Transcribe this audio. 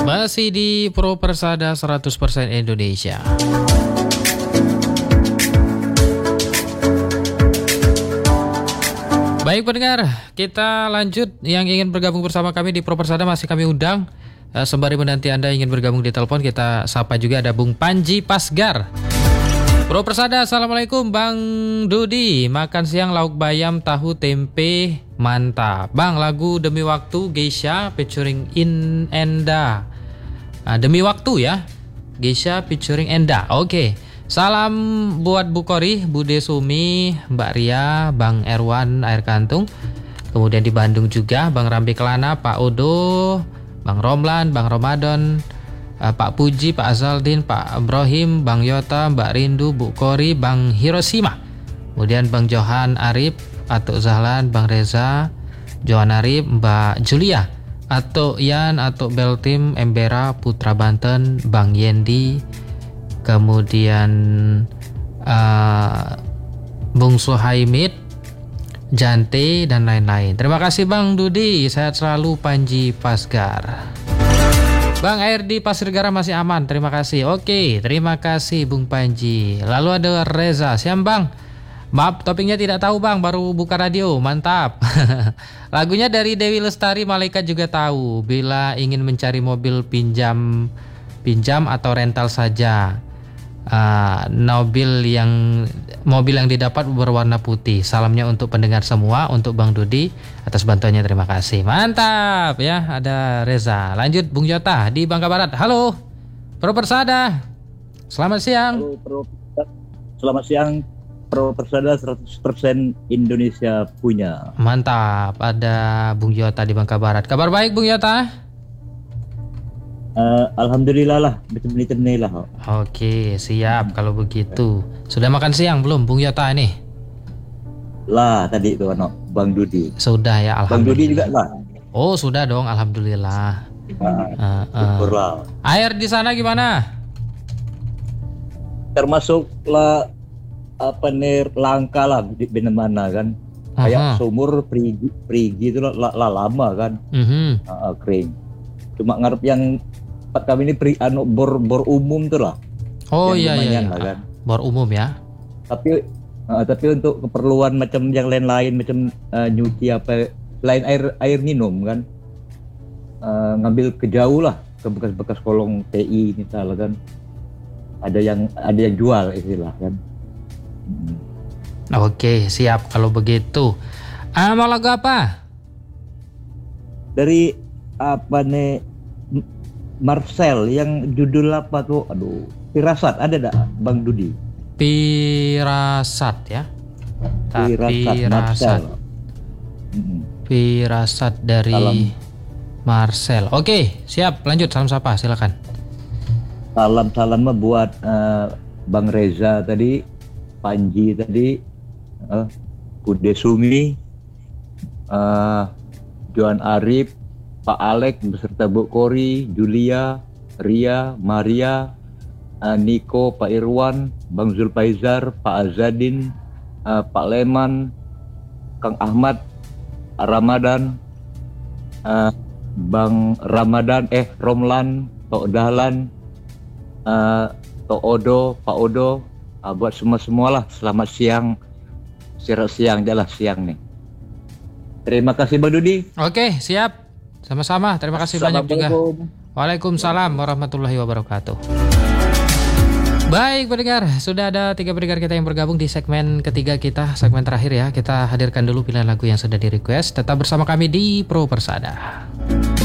Masih di Pro Persada 100% Indonesia. Baik pendengar, kita lanjut. Yang ingin bergabung bersama kami di Pro Persada masih kami undang. Sembari menanti Anda ingin bergabung di telepon, kita sapa juga ada Bung Panji Pasgar. Pro Persada, Assalamualaikum Bang Dudi. Makan siang lauk bayam tahu tempe mantap. Bang, lagu Demi Waktu Geisha featuring Enda. Demi Waktu ya, Geisha featuring Enda. Oke. Salam buat Bu Kori, Bu Desumi, Mbak Ria, Bang Erwan Air Kantung. Kemudian di Bandung juga Bang Rambi Kelana, Pak Odo, Bang Romlan, Bang Ramadan, Pak Puji, Pak Azaldin, Pak Ibrahim, Bang Yota, Mbak Rindu, Bu Kori, Bang Hiroshima. Kemudian Bang Johan Arif, Atuk Zahlan, Bang Reza, Johan Arif, Mbak Julia, Atuk Yan, Atuk Beltim, Embera, Putra Banten, Bang Yendi, kemudian Bung Suhaimid, Jante, dan lain-lain. Terima kasih Bang Dudi, sehat selalu Panji Pasgar. Bang, air di Pasir Garam masih aman, terima kasih. Oke, terima kasih Bung Panji. Lalu ada Reza, siang Bang. Maaf, topiknya tidak tahu Bang, baru buka radio, mantap. Lagunya dari Dewi Lestari, Malaikat juga tahu. Bila ingin mencari mobil pinjam atau rental saja. Mobil yang didapat berwarna putih. Salamnya untuk pendengar semua, untuk Bang Dudi atas bantuannya, terima kasih. Mantap ya, ada Reza. Lanjut Bung Yota di Bangka Barat. Halo Pro Persada, selamat siang. Halo selamat siang. Pro Persada 100% Indonesia punya. Mantap, ada Bung Yota di Bangka Barat. Kabar baik Bung Yota? Alhamdulillah lah, macam-macam ni lah. Oke, siap kalau begitu. Sudah makan siang belum Bung Yota ini? Lah tadi tu anak Bang Dudi. Sudah ya, alhamdulillah. Bang Dudi juga lah. Oh sudah dong, alhamdulillah. Syukurlah. Air di sana gimana? Termasuklah apa nih, langka lah di mana kan. Kayak sumur perigi itu lah lama kan. Kering. Cuma ngarep yang kami ini bor umum tuh lah. Oh iya. Lah, kan. Bor umum ya. Tapi untuk keperluan macam yang lain-lain, macam nyuci apa selain air minum kan, ngambil ke jauh lah, ke bekas kolong TI misalnya kan. Ada yang jual istilah kan. Oke, siap kalau begitu. Mau lagu apa? Dari apa nih, Marcel yang judul apa tuh? Aduh, Firasat ada tak Bang Dudi? Firasat ya. Firasat. Firasat dari Marcel. Oke, siap. Lanjut, salam sapa, silakan. Salam buat Bang Reza tadi, Panji tadi, Bude Sumi, Johan Arif, Pak Alek beserta Bu Kori, Julia, Ria, Maria, Niko, Pak Irwan, Bang Zulfaizar, Pak Azadin, Pak Leman, Kang Ahmad, Ramadan, Bang Ramadan, Romlan, Tok Dahlan, Tok Odo, Pak Odo, buat semualah selamat siang, jalan siang nih. Terima kasih Bang Dudi. Oke, siap. Sama-sama, terima kasih banyak juga. Waalaikumsalam warahmatullahi wabarakatuh. Baik pendengar, sudah ada 3 pendengar kita yang bergabung di segmen ketiga kita, segmen terakhir ya. Kita hadirkan dulu pilihan lagu yang sudah di request. Tetap bersama kami di Pro Persada.